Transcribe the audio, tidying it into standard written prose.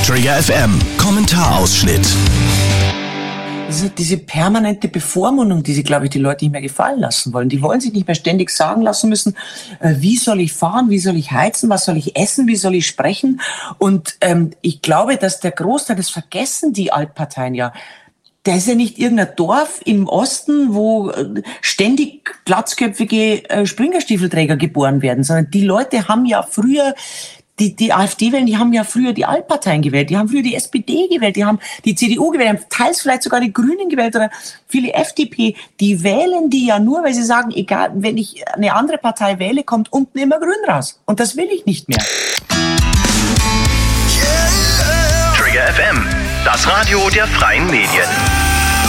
Trigger FM Kommentarausschnitt. Diese permanente Bevormundung, die glaube ich, die Leute nicht mehr gefallen lassen wollen. Die wollen sich nicht mehr ständig sagen lassen müssen, wie soll ich fahren, wie soll ich heizen, was soll ich essen, wie soll ich sprechen. Und ich glaube, dass der Großteil, das vergessen die Altparteien ja. Der ist ja nicht irgendein Dorf im Osten, wo ständig glatzköpfige Springerstiefelträger geboren werden, sondern die Leute haben ja früher die AfD-Wähler, die haben ja früher die Altparteien gewählt, die haben früher die SPD gewählt, die haben die CDU gewählt, die haben teils vielleicht sogar die Grünen gewählt oder viele FDP. Die wählen die ja nur, weil sie sagen, egal, wenn ich eine andere Partei wähle, kommt unten immer Grün raus. Und das will ich nicht mehr. Trigger FM, das Radio der Freien Medien.